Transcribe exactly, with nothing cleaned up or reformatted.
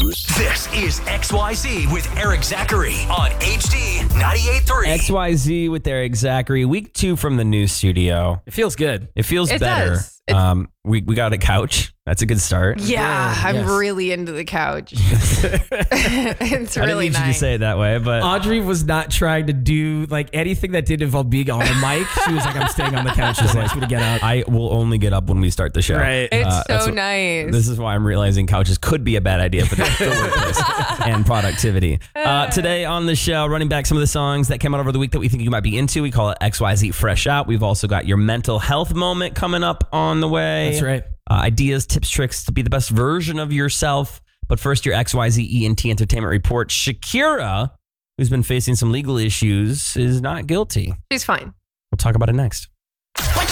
news. This is X Y Z with Eric Zachary on H D ninety-eight point three. X Y Z with Eric Zachary. Week two from the news studio. It feels good. It feels It better. does. Um, we, we got a couch. That's a good start. Yeah, I'm yes. really into the couch. It's I didn't really need you to nice. say it that way, but Audrey was not trying to do like anything that did involve being on the mic. She was like, I'm staying on the couch. She's like, me to get up. I will only get up when we start the show. Right. It's Uh, that's so what- nice. This is why I'm realizing couches could be a bad idea for the, the workplace and productivity. Uh, today on the show, running back some of the songs that came out over the week that we think you might be into. We call it X Y Z Fresh Out. We've also got your mental health moment coming up on the way. That's right. Uh, ideas, tips, tricks to be the best version of yourself. But first, your X Y Z E N T Entertainment Report. Shakira, who's been facing some legal issues, is not guilty. She's fine. We'll talk about it next.